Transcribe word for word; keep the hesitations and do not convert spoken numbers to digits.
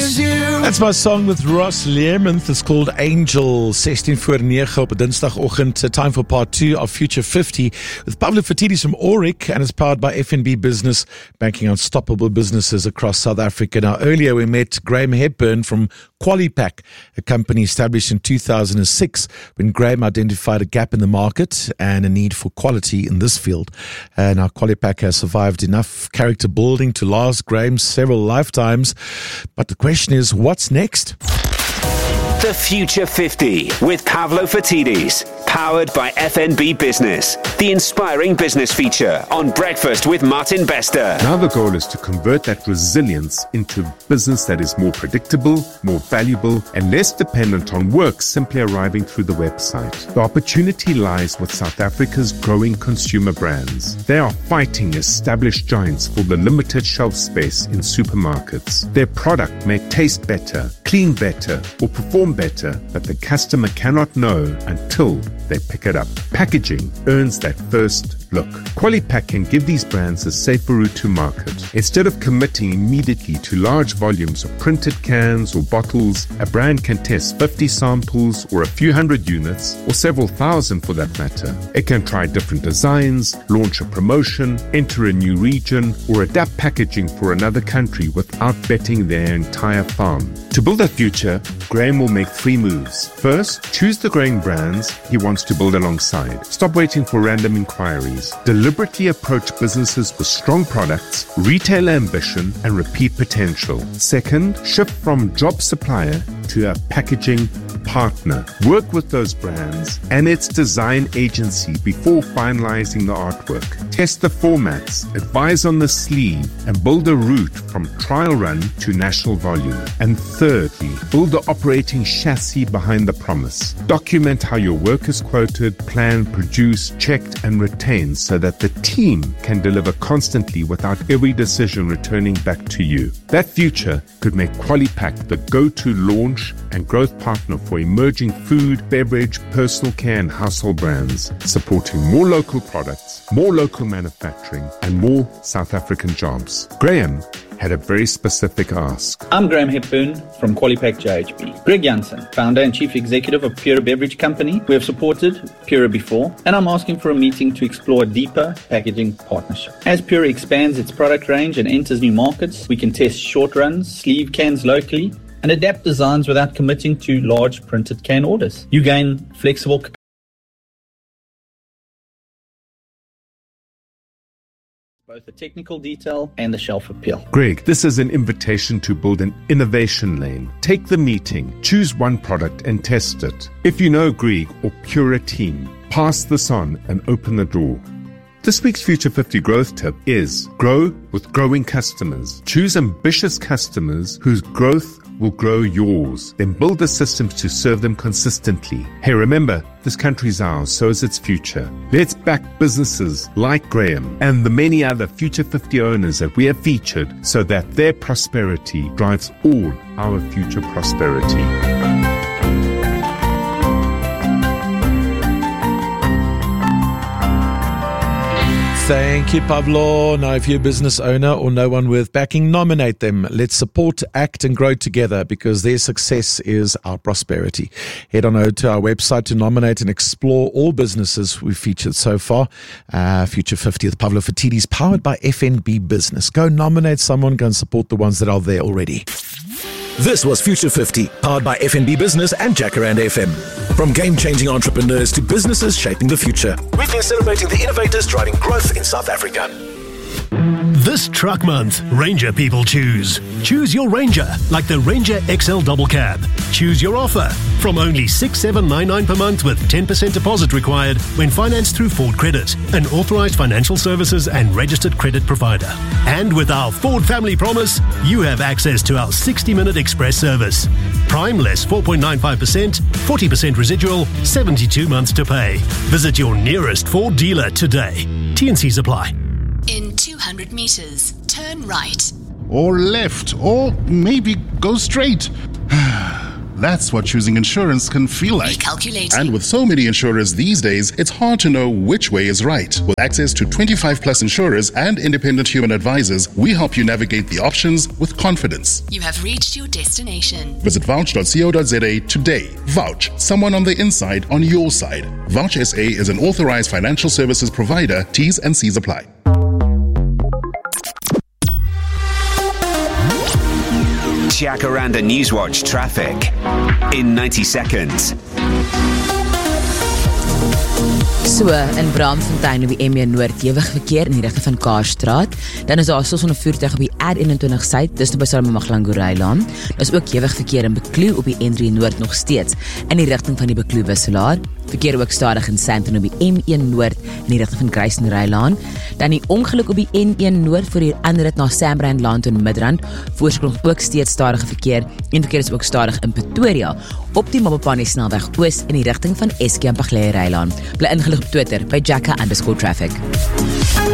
is you. That's my song with Ross Learmonth. It's called Angel. sixteen voor nine op 'n Dinsdagoggend. Time for part two of Future fifty with Pavlo Fatidis from Auric, and it's powered by F N B Business, banking unstoppable businesses across South Africa. Now, earlier we met Graham Hepburn from Qualipack, a company established in two thousand six when Graham identified a gap in the market and a need for quality in this field. Uh, now, Qualipack has survived enough character building to last Graham several lifetimes. But the question is, what's next? The Future fifty with Pavlo Fatidis, powered by F N B Business, the inspiring business feature on Breakfast with Martin Bester. Now the goal is to convert that resilience into business that is more predictable, more valuable, and less dependent on work simply arriving through the website. The opportunity lies with South Africa's growing consumer brands. They are fighting established giants for the limited shelf space in supermarkets. Their product may taste better, clean better, or perform better, but the customer cannot know until they pick it up. Packaging earns that first look. Qualipack can give these brands a safer route to market. Instead of committing immediately to large volumes of printed cans or bottles, a brand can test fifty samples or a few hundred units, or several thousand for that matter. It can try different designs, launch a promotion, enter a new region, or adapt packaging for another country without betting their entire farm. To build that future, Graham will make three moves. First, choose the growing brands he wants to build alongside. Stop waiting for random inquiries. Deliberately approach businesses with strong products, retail ambition, and repeat potential. Second, shift from job supplier to a packaging partner. Work with those brands and its design agency before finalizing the artwork. Test the formats, advise on the sleeve, and build a route from trial run to national volume. And thirdly, build the operating chassis behind the promise. Document how your work is quoted, planned, produced, checked, and retained so that the team can deliver constantly without every decision returning back to you. That future could make Qualipack the go-to launch and growth partner for emerging food, beverage, personal care, and household brands, supporting more local products, more local manufacturing, and more South African jobs. Graham had a very specific ask. I'm Graham Hepburn from Qualipack J H B. Greg Jansen, founder and chief executive of Pura Beverage Company. We have supported Pura before, and I'm asking for a meeting to explore a deeper packaging partnership. As Pura expands its product range and enters new markets, we can test short runs, sleeve cans locally, and adapt designs without committing to large printed can orders. You gain flexible capacity, both the technical detail and the shelf appeal. Greg, this is an invitation to build an innovation lane. Take the meeting, choose one product and test it. If you know Greg or Pura team, pass this on and open the door. This week's Future fifty growth tip is grow with growing customers. Choose ambitious customers whose growth will grow yours. Then build the systems to serve them consistently. Hey, remember, this country's ours, so is its future. Let's back businesses like Graham and the many other Future fifty owners that we have featured so that their prosperity drives all our future prosperity. Thank you, Pavlo. Now, if you're a business owner or know one worth backing, nominate them. Let's support, act, and grow together because their success is our prosperity. Head on over to our website to nominate and explore all businesses we've featured so far. Uh, Future fifty with Pavlo Fatidis, powered by F N B Business. Go nominate someone, go and support the ones that are there already. This was Future fifty, powered by F N B Business and Jacaranda F M. From game-changing entrepreneurs to businesses shaping the future, we've been celebrating the innovators driving growth in South Africa. This truck month, Ranger people choose. Choose your Ranger, like the Ranger X L Double Cab. Choose your offer from only six thousand seven hundred ninety-nine dollars per month with ten percent deposit required when financed through Ford Credit, an authorized financial services and registered credit provider. And with our Ford Family Promise, you have access to our sixty-minute express service. Prime less four point nine five percent, forty percent residual, seventy-two months to pay. Visit your nearest Ford dealer today. T and C's apply. In two hundred meters, turn right. Or left, or maybe go straight. That's what choosing insurance can feel like. Recalculating. And with so many insurers these days, it's hard to know which way is right. With access to twenty-five plus insurers and independent human advisors, we help you navigate the options with confidence. You have reached your destination. Visit vouch dot co dot za today. Vouch, someone on the inside on your side. Vouch S A is an authorized financial services provider. T's and C's apply. Jacaranda Newswatch traffic in ninety seconds. So, in Braamfontein op die M een Noord ewig verkeer in die rigting van Kaarstraat. Dan is daar soos 'n voertuig op die R eenentwintig Suid, dis by Salma-Maglango-Rylaan. Daar is ook ewig verkeer in Bekloo op die N drie Noord nog steeds in die rigting van die Bekloo-wisselaar. Verkeer ook stadig in Sandton op die M een Noord in die rigting van Greyson-Rylaan. Dan die ongeluk op die N een Noord voor die aanrit na Sambrandlaan in Midrand. Voorsprong ook steeds stadige verkeer en verkeer is ook stadig in Pretoria op die Mabopane snelweg oos in die rigting van Eskie en Pagley-Rylaan. Bly ingelig op Twitter by Jacka underscore traffic.